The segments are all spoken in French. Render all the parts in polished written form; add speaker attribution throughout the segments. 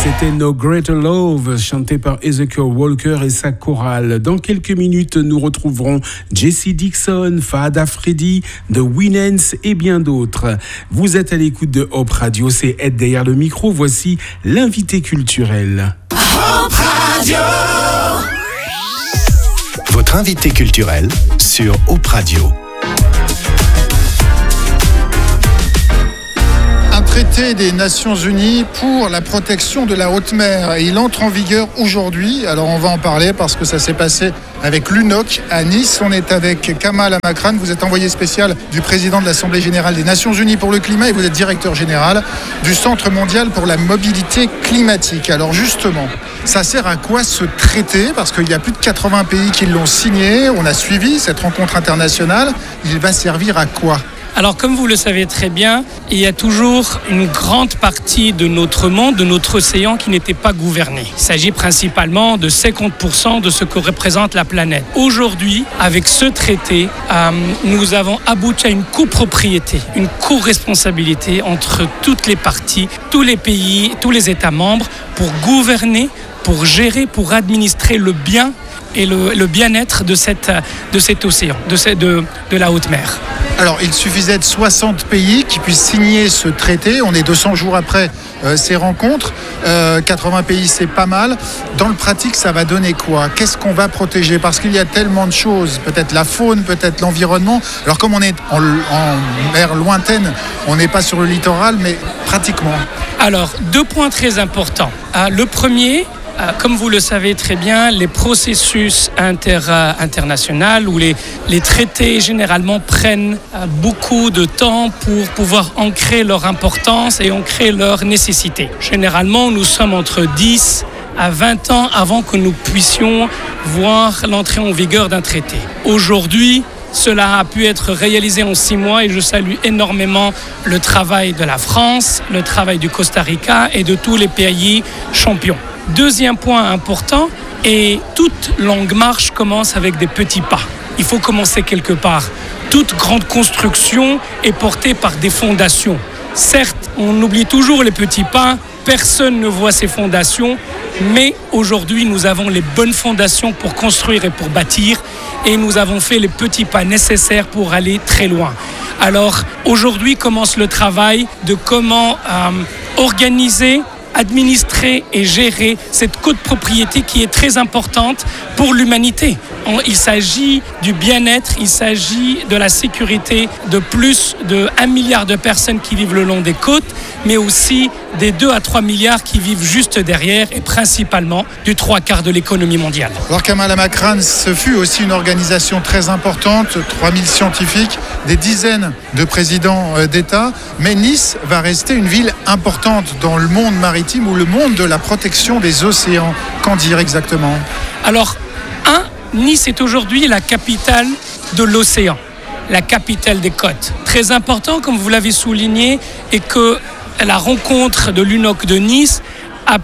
Speaker 1: C'était No Greater Love, chanté par Ezekiel Walker et sa chorale. Dans quelques minutes, nous retrouverons Jesse Dixon, Fahad Freddy, The Winans et bien d'autres. Vous êtes à l'écoute de Hope Radio, c'est Ed derrière le micro. Voici l'invité culturel.
Speaker 2: Hope Radio.
Speaker 3: Votre invité culturel sur Hope Radio.
Speaker 4: Un traité des Nations Unies pour la protection de la haute mer. Il entre en vigueur aujourd'hui. Alors on va en parler parce que ça s'est passé avec l'UNOC à Nice. On est avec Kamal Amakran. Vous êtes envoyé spécial du président de l'Assemblée générale des Nations Unies pour le climat et vous êtes directeur général du Centre mondial pour la mobilité climatique. Alors justement, ça sert à quoi ce traité ? Parce qu'il y a plus de 80 pays qui l'ont signé. On a suivi cette rencontre internationale. Il va servir à quoi ?
Speaker 5: Alors, comme vous le savez très bien, il y a toujours une grande partie de notre monde, de notre océan, qui n'était pas gouvernée. Il s'agit principalement de 50% de ce que représente la planète. Aujourd'hui, avec ce traité, nous avons abouti à une copropriété, une co-responsabilité entre toutes les parties, tous les pays, tous les États membres, pour gouverner, pour gérer, pour administrer le bien et le bien-être de cet océan, de la haute mer.
Speaker 4: Alors, il suffisait de 60 pays qui puissent signer ce traité. On est 200 jours après ces rencontres. 80 pays, c'est pas mal. Dans le pratique, ça va donner quoi ? Qu'est-ce qu'on va protéger ? Parce qu'il y a tellement de choses. Peut-être la faune, peut-être l'environnement. Alors, comme on est en mer lointaine, on n'est pas sur le littoral, mais pratiquement.
Speaker 5: Alors, 2 points très importants. Le premier, comme vous le savez très bien, les processus internationaux ou les traités généralement prennent beaucoup de temps pour pouvoir ancrer leur importance et ancrer leur nécessité. Généralement, nous sommes entre 10 à 20 ans avant que nous puissions voir l'entrée en vigueur d'un traité. Aujourd'hui, cela a pu être réalisé en 6 mois et je salue énormément le travail de la France, le travail du Costa Rica et de tous les pays champions. Deuxième point important, et toute longue marche commence avec des petits pas. Il faut commencer quelque part. Toute grande construction est portée par des fondations. Certes, on oublie toujours les petits pas, personne ne voit ces fondations, mais aujourd'hui, nous avons les bonnes fondations pour construire et pour bâtir, et nous avons fait les petits pas nécessaires pour aller très loin. Alors, aujourd'hui commence le travail de comment organiser, administrer et gérer cette copropriété qui est très importante pour l'humanité. Il s'agit du bien-être, il s'agit de la sécurité de plus de 1 milliard de personnes qui vivent le long des côtes, mais aussi des 2 à 3 milliards qui vivent juste derrière et principalement du 3/4 de l'économie mondiale.
Speaker 4: Alors Kamal Amakran, ce fut aussi une organisation très importante, 3000 scientifiques, des dizaines de présidents d'État, mais Nice va rester une ville importante dans le monde maritime ou le monde de la protection des océans. Qu'en dire exactement ?
Speaker 5: Alors, Nice est aujourd'hui la capitale de l'océan, la capitale des côtes. Très important, comme vous l'avez souligné, et que la rencontre de l'UNOC de Nice a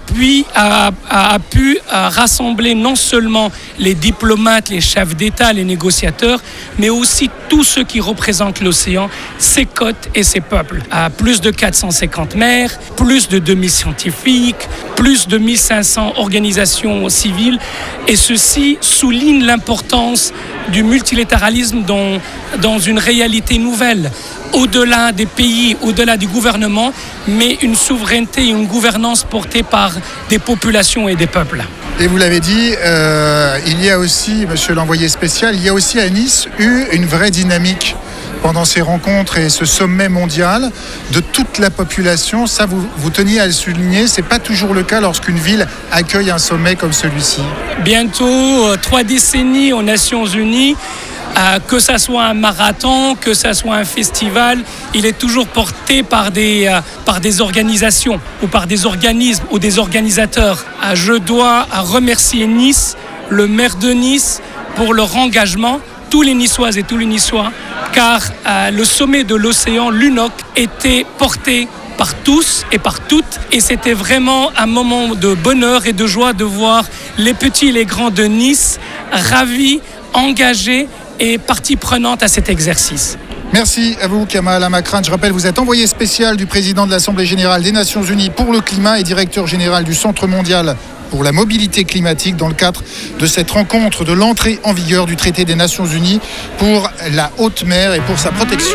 Speaker 5: pu rassembler non seulement les diplomates, les chefs d'État, les négociateurs, mais aussi tous ceux qui représentent l'océan, ses côtes et ses peuples. Plus de 450 mers, plus de 2000 scientifiques, plus de 1500 organisations civiles. Et ceci souligne l'importance du multilatéralisme dans une réalité nouvelle. Au-delà des pays, au-delà du gouvernement, mais une souveraineté et une gouvernance portée par des populations et des peuples.
Speaker 4: Et vous l'avez dit, il y a aussi, monsieur l'envoyé spécial, il y a aussi à Nice eu une vraie dynamique pendant ces rencontres et ce sommet mondial de toute la population. Ça, vous teniez à le souligner, c'est pas toujours le cas lorsqu'une ville accueille un sommet comme celui-ci.
Speaker 5: Bientôt 3 décennies aux Nations Unies. Que ça soit un marathon, que ça soit un festival, il est toujours porté par des organisations ou par des organismes ou des organisateurs. Je dois remercier Nice, le maire de Nice, pour leur engagement, tous les Niçoises et tous les Niçois, car le sommet de l'océan, l'UNOC, était porté par tous et par toutes, et c'était vraiment un moment de bonheur et de joie de voir les petits et les grands de Nice ravis, engagés et partie prenante à cet exercice.
Speaker 4: Merci à vous, Kamal Amakran. Je rappelle, vous êtes envoyé spécial du président de l'Assemblée générale des Nations unies pour le climat et directeur général du Centre mondial pour la mobilité climatique dans le cadre de cette rencontre de l'entrée en vigueur du traité des Nations unies pour la haute mer et pour sa protection.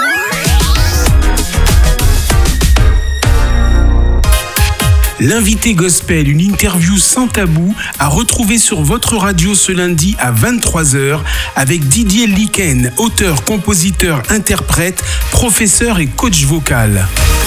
Speaker 1: L'invité gospel, une interview sans tabou à retrouver sur votre radio ce lundi à 23h avec Didier Liken, auteur, compositeur, interprète, professeur et coach vocal.